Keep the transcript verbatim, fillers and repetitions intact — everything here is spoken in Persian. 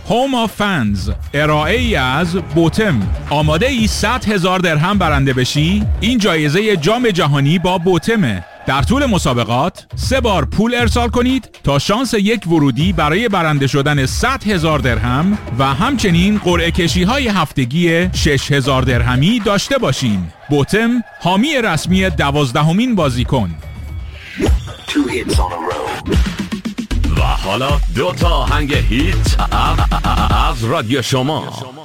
Home of Fans، ارائه ای از بوتم. آماده ای صد هزار درهم برنده بشی؟ این جایزه جام جهانی با بوتمه. در طول مسابقات سه بار پول ارسال کنید تا شانس یک ورودی برای برنده شدن صد هزار درهم و همچنین قرعه کشی های هفتگی شش هزار درهمی داشته باشین. بوتم، حامی رسمی دوازدهمین بازیکن. و حالا دو تا آهنگ هیت از رادیو شما.